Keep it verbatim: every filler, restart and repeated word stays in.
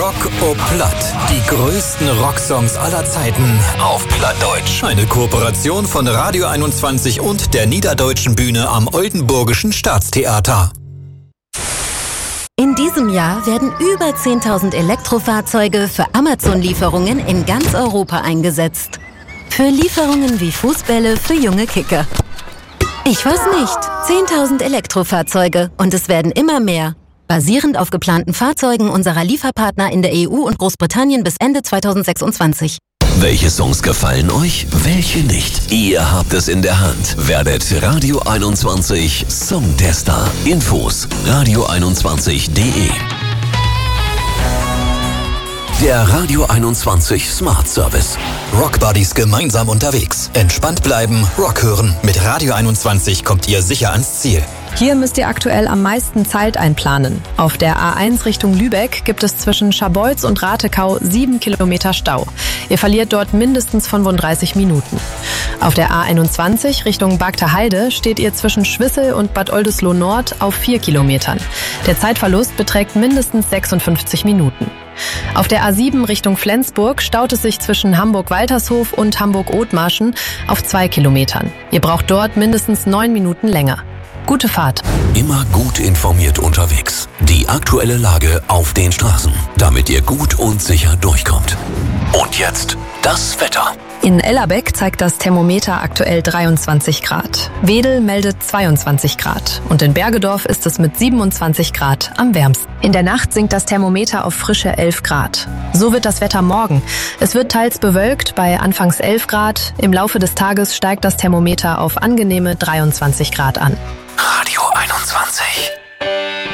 Rock o Platt. Die größten Rocksongs aller Zeiten auf Plattdeutsch. Eine Kooperation von Radio einundzwanzig und der Niederdeutschen Bühne am Oldenburgischen Staatstheater. In diesem Jahr werden über zehntausend Elektrofahrzeuge für Amazon-Lieferungen in ganz Europa eingesetzt. Für Lieferungen wie Fußbälle für junge Kicker. Ich weiß nicht. zehntausend Elektrofahrzeuge und es werden immer mehr. Basierend auf geplanten Fahrzeugen unserer Lieferpartner in der E U und Großbritannien bis Ende zweitausendsechsundzwanzig. Welche Songs gefallen euch, welche nicht? Ihr habt es in der Hand. Werdet Radio einundzwanzig Songtester. Infos radio einundzwanzig punkt de. Der Radio einundzwanzig Smart Service. Rockbuddies gemeinsam unterwegs. Entspannt bleiben, Rock hören. Mit Radio einundzwanzig kommt ihr sicher ans Ziel. Hier müsst ihr aktuell am meisten Zeit einplanen. Auf der A eins Richtung Lübeck gibt es zwischen Scharbeutz und Ratekau sieben Kilometer Stau. Ihr verliert dort mindestens fünfunddreißig Minuten. Auf der A einundzwanzig Richtung Bagter Heide steht ihr zwischen Schwissel und Bad Oldesloe Nord auf vier Kilometern. Der Zeitverlust beträgt mindestens sechsundfünfzig Minuten. Auf der A sieben Richtung Flensburg staut es sich zwischen Hamburg-Waltershof und Hamburg-Othmarschen auf zwei Kilometern. Ihr braucht dort mindestens neun Minuten länger. Gute Fahrt. Immer gut informiert unterwegs. Die aktuelle Lage auf den Straßen, damit ihr gut und sicher durchkommt. Und jetzt das Wetter. In Ellerbeck zeigt das Thermometer aktuell dreiundzwanzig Grad. Wedel meldet zweiundzwanzig Grad. Und in Bergedorf ist es mit siebenundzwanzig Grad am wärmsten. In der Nacht sinkt das Thermometer auf frische elf Grad. So wird das Wetter morgen. Es wird teils bewölkt bei anfangs elf Grad. Im Laufe des Tages steigt das Thermometer auf angenehme dreiundzwanzig Grad an. Radio einundzwanzig.